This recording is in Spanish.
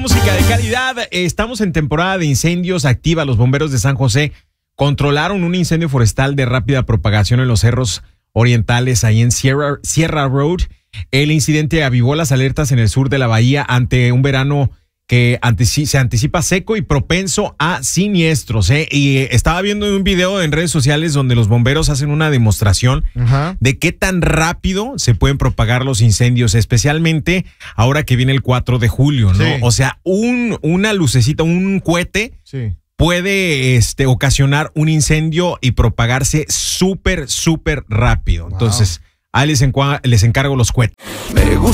música de calidad. Estamos en temporada de incendios activa. Los bomberos de San José controlaron un incendio forestal de rápida propagación en los cerros orientales, ahí en Sierra Road. El incidente avivó las alertas en el sur de la bahía ante un verano que se anticipa seco y propenso a siniestros. Y estaba viendo un video en redes sociales donde los bomberos hacen una demostración de qué tan rápido se pueden propagar los incendios, especialmente ahora que viene el 4 de julio, ¿no? Sí. O sea, una lucecita, un cohete puede ocasionar un incendio y propagarse súper rápido. Entonces, ahí les encargo los cohetes.